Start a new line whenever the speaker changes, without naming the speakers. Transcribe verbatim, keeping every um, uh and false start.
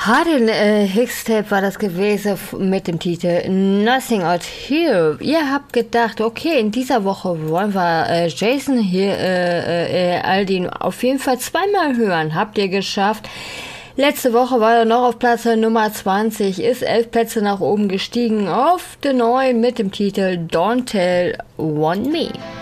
Hardin äh, Hixtape war das gewesen f- mit dem Titel Nothing Out Here. Ihr habt gedacht, okay, in dieser Woche wollen wir äh, Jason hier, äh, äh, Aldin auf jeden Fall zweimal hören. Habt ihr geschafft. Letzte Woche war er noch auf Platz Nummer zwanzig, ist elf Plätze nach oben gestiegen auf der neun mit dem Titel Don't Tell One Me.